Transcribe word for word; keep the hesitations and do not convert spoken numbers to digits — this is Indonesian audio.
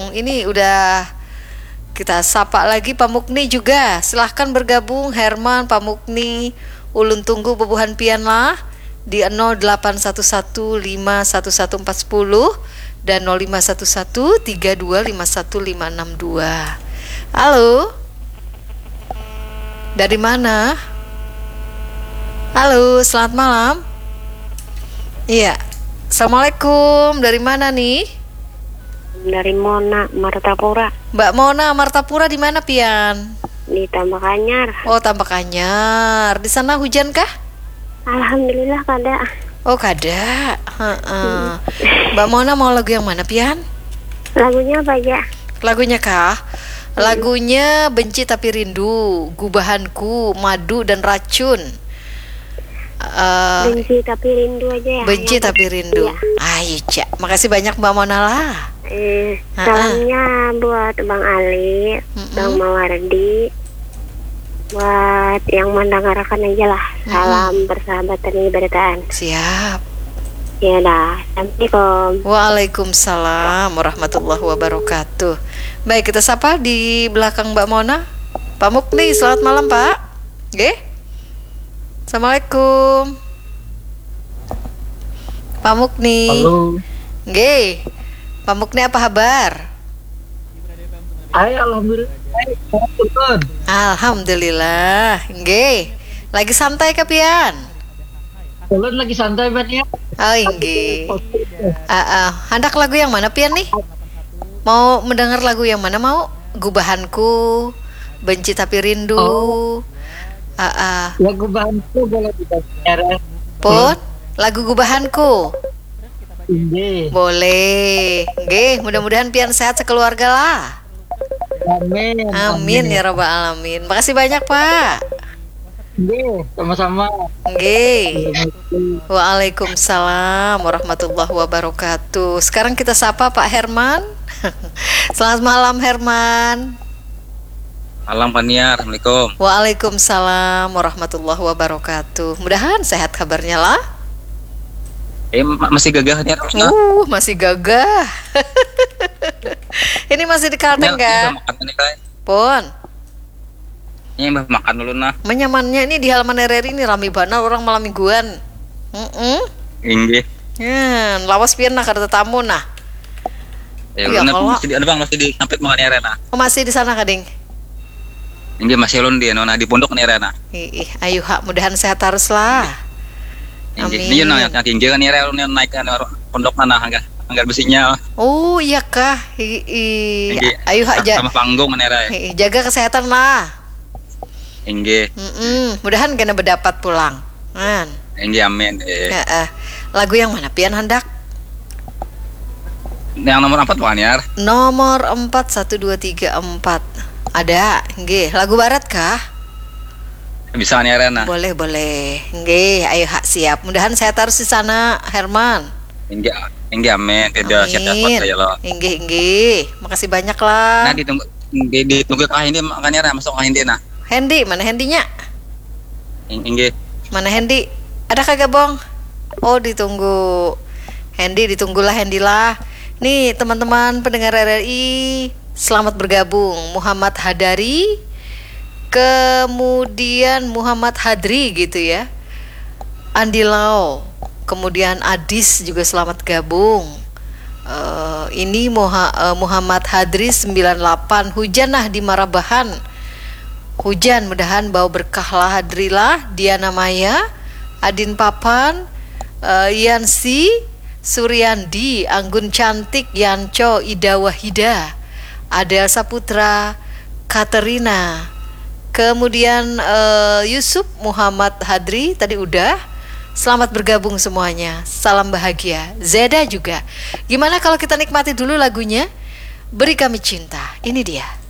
ini udah kita sapa lagi Pak Mukni juga. Silahkan bergabung Herman, Pak Mukni. Ulun tunggu bebuhan pian lah di nol delapan satu satu lima satu satu empat nol dan nol lima satu satu tiga dua lima satu lima enam dua. Halo. Dari mana? Halo, selamat malam. Iya. Assalamualaikum. Dari mana nih? Dari Mona, Martapura. Mbak Mona, Martapura di mana pian? Di Tambak Anyar. Oh, Tambak Anyar. Di sana hujan kah? Alhamdulillah kada. Oh, kada. Heeh. Mbak Mona mau lagu yang mana pian? Lagunya apa aja? Lagunya kah? Lagunya Benci Tapi Rindu, Gubahanku, Madu dan Racun. Uh, benci tapi rindu aja ya. Benci yang tapi rindu. Iya. Ayo, Cak. Makasih banyak Mbak Mona lah. Eh, Ha-ha. salamnya buat Bang Ali, Mm-mm. Bang Mawardi, buat yang mendengarkan aja lah. Salam persahabatan ibadatan. Siap. Ya dah. Assalamualaikum. Waalaikumsalam warahmatullahi wabarakatuh. Baik, kita sapa di belakang Mbak Mona. Pak Mukni, selamat malam Pak. Oke. Assalamualaikum Pak Mukni. Halo. Nggih. Pak Mukni apa kabar? Hai, alhamdulillah. Hai, Punten. Alhamdulillah. Nggih. Lagi santai ka pian? Ulun lagi santai banget ya. Oh, nggih. Ah, ah. Hendak lagu yang mana pian nih? Mau mendengar lagu yang mana mau? Gubahanku, Benci Tapi Rindu. Oh. Ah, ah. Lagu bahanku boleh didengar. Pun lagu Gubahanku. Ini. Boleh. Nggih, mudah-mudahan pian sehat sekeluarga lah. Amin. Amin ya rabbal alamin. Makasih banyak, Pak. Ini, sama-sama. Nggih. Waalaikumsalam warahmatullahi wabarakatuh. Sekarang kita sapa Pak Herman. Selamat malam Herman. Malam Paniar, Assalamualaikum. Waalaikumsalam warahmatullahi wabarakatuh. Mudahan sehat kabarnya lah. Eh ma- masih gagah nih harusnya. Uh, masih gagah. Ini masih di Kalteng Ini kah? makan nih guys. Pun. Ini mbah makan dulu nah. Menyamannya ini di halaman R R I ini rame banget orang malam mingguan. Heeh. Inggih. Ya, lawas pian nah kada tamu nah. Ya, Iya, ulun kalau- masih di ada Bang, masih di sampit makan nih Rena. Oh, masih di sana kading. Inggih masih ulun di nona di pondok nih Rena. Ih, ih, ayo hak mudahan sehat terus lah. Inggih. Amin. Ini yang yang tinggi kan nih Rena ulun naik kan pondok mana anggar anggar besinya. Oh, iya kah? Ih, ih. Inggih. Ayo hak ja- Sama panggung nih Rena. ih, jaga kesehatan lah. Inggih. Mm-mm. Mudahan kena berdapat pulang. Man. Inggih amin. Eh. Ya, eh. Lagu yang mana pian hendak? Yang nomor empat Paniar. Nomor empat satu dua tiga empat. Ada, nggih. Lagu barat kah? Bisa nih Rena. Boleh, boleh. Nggih, ayo hak siap. Mudahan saya terus di sana, Herman. Inggih. Inggih amin. Tidak siap Amin. saya loh. Nggih, nggih. Makasih banyak lah. Nah ditunggu di, ditunggu kah ini makannya Rena masuk kah ini nah. Hendy, mana Hendynya? Inggih. Mana Hendy? Ada kagak, Bong? Oh, ditunggu. Hendy, ditunggulah Hendy lah. Nih, teman-teman pendengar R R I, selamat bergabung. Muhammad Hadari, kemudian Muhammad Hadri gitu ya. Andi Lau, kemudian Adis juga selamat gabung. Eh, ini Moha- eh, Muhammad Hadri sembilan delapan. Hujan nah di Marabahan. Hujan, mudahan bawa berkah lah Hadrilah, Diana Maya, Adin Papan, uh, Yansi, Suryandi, Anggun Cantik, Yanco, Ida Wahida, Adel Saputra, Katerina, kemudian uh, Yusuf Muhammad Hadri, tadi udah. Selamat bergabung semuanya, salam bahagia. Zeda juga. Gimana kalau kita nikmati dulu lagunya? Beri Kami Cinta, ini dia.